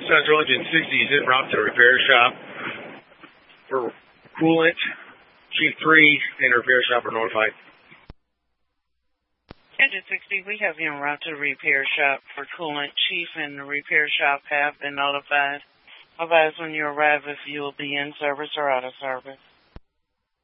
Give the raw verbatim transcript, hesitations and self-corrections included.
Central Engine sixty is en route to the repair shop for coolant. Chief three and repair shop are notified. Engine sixty, we have you en route to the repair shop for coolant. Chief and the repair shop have been notified. Advise when you arrive if you will be in service or out of service.